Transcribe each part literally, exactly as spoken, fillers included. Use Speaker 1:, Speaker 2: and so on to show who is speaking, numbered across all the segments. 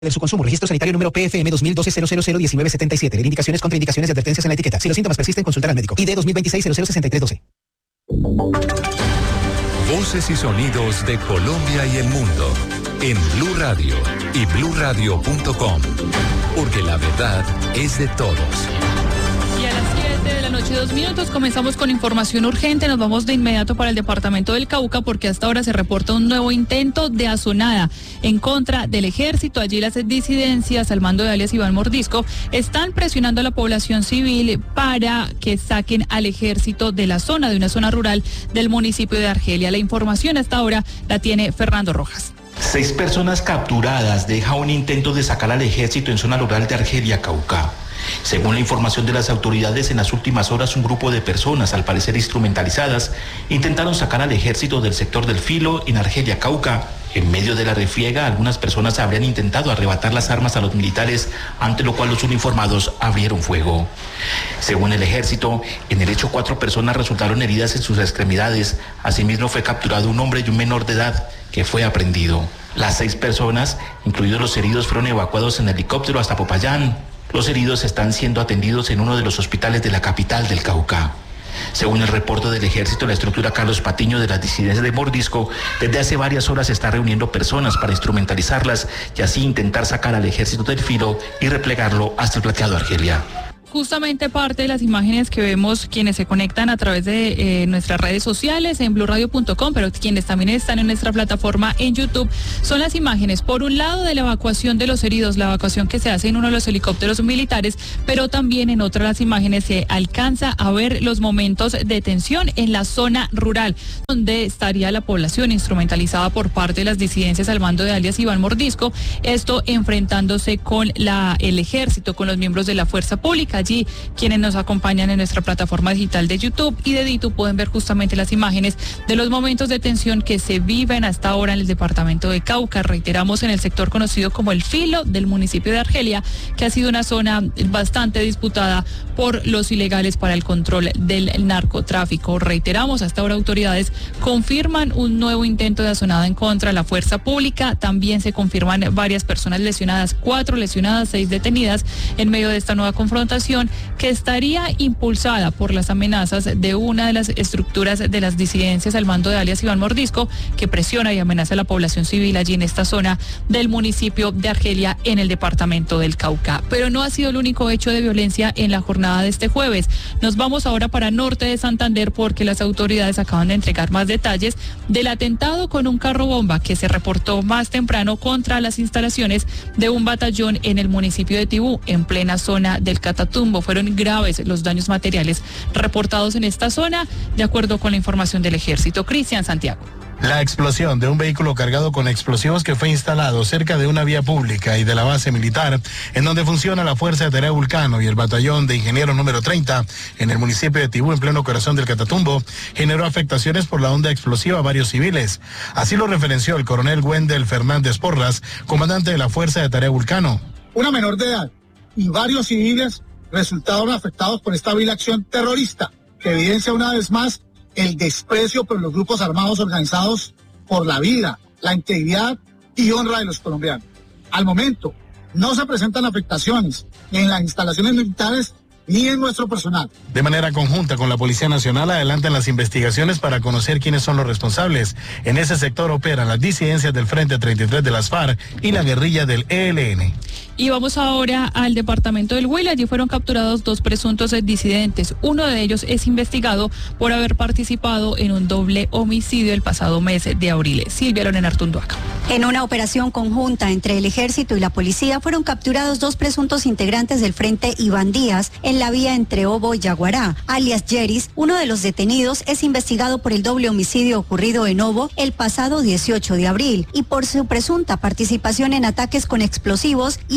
Speaker 1: de su consumo. Registro sanitario número P F M dos mil doce cero cero cero diecinueve setenta y siete. Indicaciones, contraindicaciones y advertencias en la etiqueta. Si los síntomas persisten, consultar al médico. I D dos mil veintiséis cero cero sesenta y tres doce.
Speaker 2: Voces y sonidos de Colombia y el mundo en Blue Radio y blue radio punto com, porque la verdad es de todos.
Speaker 3: Y a las siete de la noche, dos minutos, comenzamos con información urgente. Nos vamos de inmediato para el departamento del Cauca porque hasta ahora se reporta un nuevo intento de asonada en contra del ejército. Allí las disidencias al mando de alias Iván Mordisco están presionando a la población civil para que saquen al ejército de la zona, de una zona rural del municipio de Argelia. La información hasta ahora la tiene Fernando Rojas.
Speaker 4: Seis personas capturadas deja un intento de sacar al ejército en zona rural de Argelia, Cauca. Según la información de las autoridades, en las últimas horas un grupo de personas, al parecer instrumentalizadas, intentaron sacar al ejército del sector del Filo en Argelia, Cauca. En medio de la refriega, algunas personas habrían intentado arrebatar las armas a los militares, ante lo cual los uniformados abrieron fuego. Según el ejército, en el hecho cuatro personas resultaron heridas en sus extremidades. Asimismo fue capturado un hombre y un menor de edad que fue aprehendido. Las seis personas, incluidos los heridos, fueron evacuados en helicóptero hasta Popayán. Los heridos están siendo atendidos en uno de los hospitales de la capital del Cauca. Según el reporte del ejército, la estructura Carlos Patiño de las disidencias de Mordisco desde hace varias horas está reuniendo personas para instrumentalizarlas y así intentar sacar al ejército del Filo y replegarlo hasta el plateado Argelia.
Speaker 3: Justamente parte de las imágenes que vemos quienes se conectan a través de eh, nuestras redes sociales en blue radio punto com, pero quienes también están en nuestra plataforma en YouTube, son las imágenes, por un lado, de la evacuación de los heridos, la evacuación que se hace en uno de los helicópteros militares, pero también en otras las imágenes se alcanza a ver los momentos de tensión en la zona rural, donde estaría la población instrumentalizada por parte de las disidencias al mando de alias Iván Mordisco, esto enfrentándose con la, el ejército, con los miembros de la fuerza pública. Allí, quienes nos acompañan en nuestra plataforma digital de YouTube y de Ditu pueden ver justamente las imágenes de los momentos de tensión que se viven hasta ahora en el departamento de Cauca. Reiteramos, en el sector conocido como el Filo del municipio de Argelia, que ha sido una zona bastante disputada por los ilegales para el control del narcotráfico. Reiteramos, hasta ahora autoridades confirman un nuevo intento de asonada en contra de la fuerza pública. También se confirman varias personas lesionadas, cuatro lesionadas, seis detenidas en medio de esta nueva confrontación, que estaría impulsada por las amenazas de una de las estructuras de las disidencias al mando de alias Iván Mordisco, que presiona y amenaza a la población civil allí en esta zona del municipio de Argelia en el departamento del Cauca. Pero no ha sido el único hecho de violencia en la jornada de este jueves. Nos vamos ahora para norte de Santander porque las autoridades acaban de entregar más detalles del atentado con un carro bomba que se reportó más temprano contra las instalaciones de un batallón en el municipio de Tibú, en plena zona del Catatumbo. Fueron graves los daños materiales reportados en esta zona, de acuerdo con la información del ejército. Cristian Santiago.
Speaker 5: La explosión de un vehículo cargado con explosivos que fue instalado cerca de una vía pública y de la base militar, en donde funciona la Fuerza de Tarea Vulcano y el batallón de ingenieros número treinta, en el municipio de Tibú, en pleno corazón del Catatumbo, generó afectaciones por la onda explosiva a varios civiles. Así lo referenció el coronel Wendel Fernández Porras, comandante de la Fuerza de Tarea Vulcano.
Speaker 6: Una menor de edad y varios civiles resultaron afectados por esta vil acción terrorista, que evidencia una vez más el desprecio por los grupos armados organizados por la vida, la integridad y honra de los colombianos. Al momento, no se presentan afectaciones ni en las instalaciones militares ni en nuestro personal.
Speaker 5: De manera conjunta con la Policía Nacional adelantan las investigaciones para conocer quiénes son los responsables. En ese sector operan las disidencias del Frente treinta y tres de las FARC y la guerrilla del E L N.
Speaker 3: Y vamos ahora al departamento del Huila. Allí fueron capturados dos presuntos disidentes. Uno de ellos es investigado por haber participado en un doble homicidio el pasado mes de abril. Silvia Lorena Artunduaca.
Speaker 7: En una operación conjunta entre el ejército y la policía fueron capturados dos presuntos integrantes del Frente Iván Díaz en la vía entre Obo y Yaguará, alias Yeris. Uno de los detenidos es investigado por el doble homicidio ocurrido en Obo el pasado dieciocho de abril y por su presunta participación en ataques con explosivos y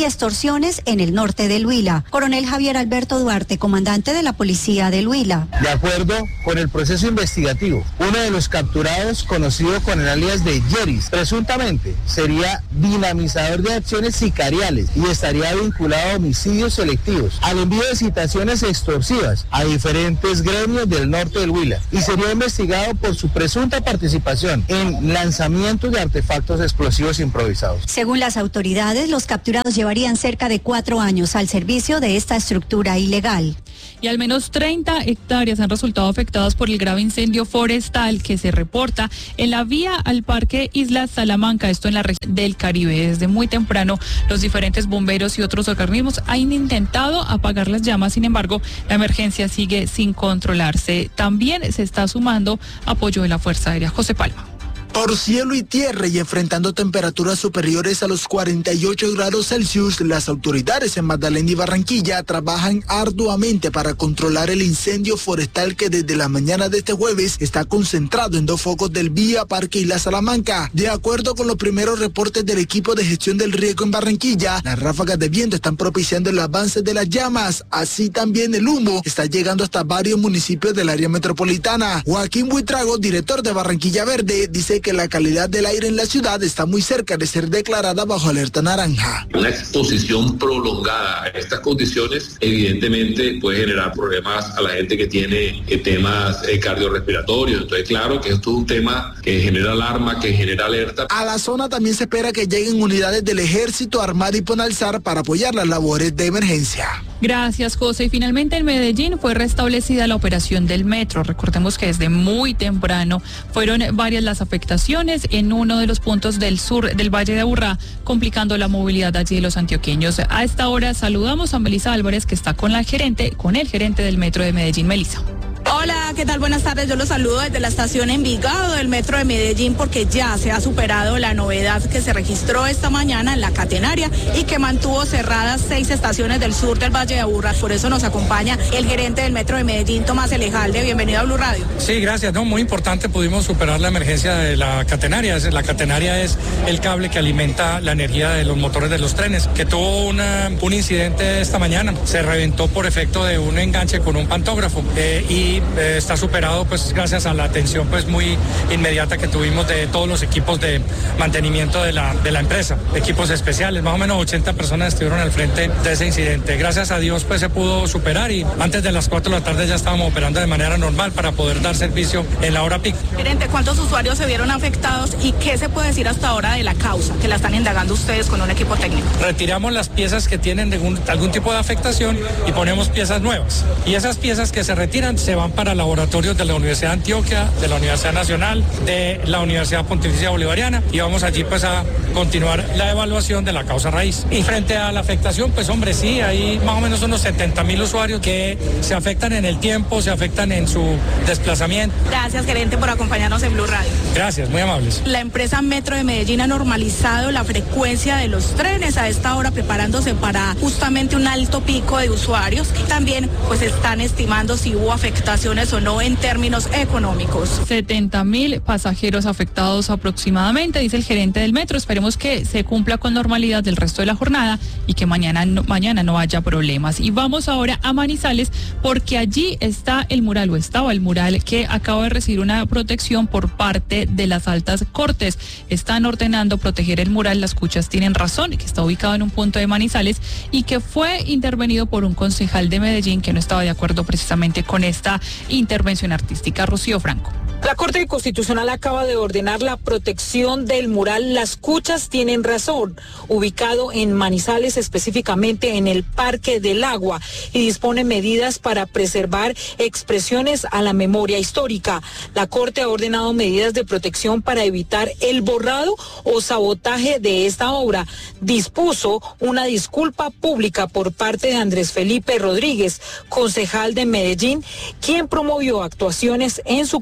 Speaker 7: y extorsiones en el norte del Huila. Coronel Javier Alberto Duarte, comandante de la Policía del Huila.
Speaker 8: De acuerdo con el proceso investigativo, uno de los capturados, conocido con el alias de Yeris, presuntamente sería dinamizador de acciones sicariales y estaría vinculado a homicidios selectivos, al envío de citaciones extorsivas a diferentes gremios del norte del Huila, y sería investigado por su presunta participación en lanzamientos de artefactos explosivos improvisados.
Speaker 7: Según las autoridades, los capturados llevarían cerca de cuatro años al servicio de esta estructura ilegal.
Speaker 3: Y al menos treinta hectáreas han resultado afectadas por el grave incendio forestal que se reporta en la vía al Parque Isla Salamanca, esto en la región del Caribe. Desde muy temprano, los diferentes bomberos y otros organismos han intentado apagar las llamas, sin embargo, la emergencia sigue sin controlarse. También se está sumando apoyo de la Fuerza Aérea. José Palma.
Speaker 9: Por cielo y tierra y enfrentando temperaturas superiores a los cuarenta y ocho grados Celsius, las autoridades en Magdalena y Barranquilla trabajan arduamente para controlar el incendio forestal que desde la mañana de este jueves está concentrado en dos focos del Vía Parque Isla Salamanca. De acuerdo con los primeros reportes del equipo de gestión del riesgo en Barranquilla, las ráfagas de viento están propiciando el avance de las llamas. Así también el humo está llegando hasta varios municipios del área metropolitana. Joaquín Buitrago, director de Barranquilla Verde, dice que la calidad del aire en la ciudad está muy cerca de ser declarada bajo alerta naranja.
Speaker 10: Una exposición prolongada a estas condiciones evidentemente puede generar problemas a la gente que tiene eh, temas eh, cardiorrespiratorios. Entonces, claro que esto es un tema que genera alarma, que genera alerta.
Speaker 9: A la zona también se espera que lleguen unidades del Ejército, Armada y Ponalzar para apoyar las labores de emergencia.
Speaker 3: Gracias, José. Y finalmente en Medellín fue restablecida la operación del metro. Recordemos que desde muy temprano fueron varias las afectaciones en uno de los puntos del sur del Valle de Aburrá, complicando la movilidad allí de los antioqueños. A esta hora saludamos a Melisa Álvarez, que está con la gerente, con el gerente del metro de Medellín. Melisa.
Speaker 11: Hola, ¿qué tal? Buenas tardes. Yo los saludo desde la estación Envigado del Metro de Medellín, porque ya se ha superado la novedad que se registró esta mañana en la catenaria y que mantuvo cerradas seis estaciones del sur del Valle de Aburrá. Por eso nos acompaña el gerente del Metro de Medellín, Tomás Elejalde. Bienvenido a Blue Radio.
Speaker 12: Sí, gracias. No, muy importante, pudimos superar la emergencia de la catenaria. La catenaria es el cable que alimenta la energía de los motores de los trenes, que tuvo una, un incidente esta mañana. Se reventó por efecto de un enganche con un pantógrafo eh, y Eh, está superado pues gracias a la atención pues muy inmediata que tuvimos de todos los equipos de mantenimiento de la, de la empresa, equipos especiales. Más o menos ochenta personas estuvieron al frente de ese incidente. Gracias a Dios pues se pudo superar y antes de las cuatro de la tarde ya estábamos operando de manera normal para poder dar servicio en la hora pico.
Speaker 11: Gerente, ¿cuántos usuarios se vieron afectados y qué se puede decir hasta ahora de la causa que la están indagando ustedes con un equipo técnico?
Speaker 12: Retiramos las piezas que tienen de un, algún tipo de afectación y ponemos piezas nuevas. Y esas piezas que se retiran se van para laboratorios de la Universidad de Antioquia, de la Universidad Nacional, de la Universidad Pontificia Bolivariana, y vamos allí pues a continuar la evaluación de la causa raíz. Y frente a la afectación, pues hombre, sí, hay más o menos unos setenta mil usuarios que se afectan en el tiempo, se afectan en su desplazamiento.
Speaker 11: Gracias, gerente, por acompañarnos en Blue Radio.
Speaker 12: Gracias, muy amables.
Speaker 11: La empresa Metro de Medellín ha normalizado la frecuencia de los trenes a esta hora, preparándose para justamente un alto pico de usuarios. También pues están estimando si hubo afectaciones o no en términos económicos.
Speaker 3: setenta mil pasajeros afectados aproximadamente, dice el gerente del metro. Esperemos que se cumpla con normalidad el resto de la jornada y que mañana no, mañana no haya problemas. Y vamos ahora a Manizales, porque allí está el mural, o estaba el mural, que acaba de recibir una protección por parte de las altas cortes. Están ordenando proteger el mural, las cuchas tienen razón, que está ubicado en un punto de Manizales y que fue intervenido por un concejal de Medellín que no estaba de acuerdo precisamente con esta intervención artística. Rocío Franco.
Speaker 13: La Corte Constitucional acaba de ordenar la protección del mural Las Cuchas tienen razón, ubicado en Manizales, específicamente en el Parque del Agua, y dispone medidas para preservar expresiones a la memoria histórica. La Corte ha ordenado medidas de protección para evitar el borrado o sabotaje de esta obra. Dispuso una disculpa pública por parte de Andrés Felipe Rodríguez, concejal de Medellín, quien promovió actuaciones en su contra y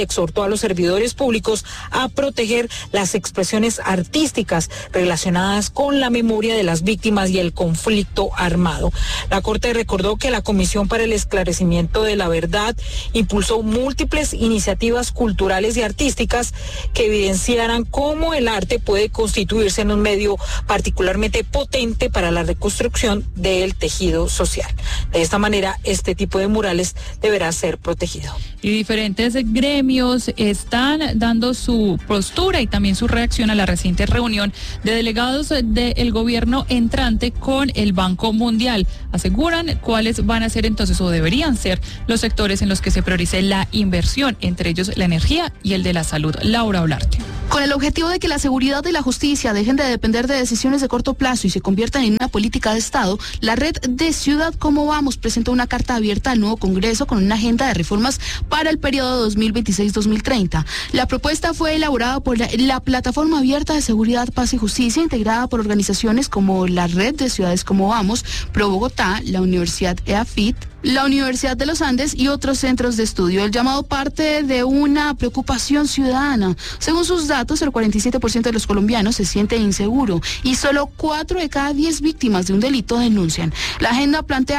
Speaker 13: exhortó a los servidores públicos a proteger las expresiones artísticas relacionadas con la memoria de las víctimas y el conflicto armado. La Corte recordó que la Comisión para el Esclarecimiento de la Verdad impulsó múltiples iniciativas culturales y artísticas que evidenciaran cómo el arte puede constituirse en un medio particularmente potente para la reconstrucción del tejido social. De esta manera, este tipo de murales deberá ser protegido.
Speaker 3: Y diferentes gremios están dando su postura y también su reacción a la reciente reunión de delegados del gobierno entrante con el Banco Mundial. Aseguran cuáles van a ser entonces o deberían ser los sectores en los que se priorice la inversión, entre ellos la energía y el de la salud. Laura Olarte.
Speaker 14: Con el objetivo de que la seguridad y la justicia dejen de depender de decisiones de corto plazo y se conviertan en una política de Estado, la red de Ciudad Como Vamos presentó una carta abierta al nuevo Congreso con una agenda de reformas para el periodo dos mil veintiséis a dos mil treinta. La propuesta fue elaborada por la, la Plataforma Abierta de Seguridad, Paz y Justicia, integrada por organizaciones como la Red de Ciudades Como Vamos, Pro Bogotá, la Universidad E A F I T, la Universidad de los Andes y otros centros de estudio. El llamado parte de una preocupación ciudadana. Según sus datos, el cuarenta y siete por ciento de los colombianos se siente inseguro y solo cuatro de cada diez víctimas de un delito denuncian. La agenda plantea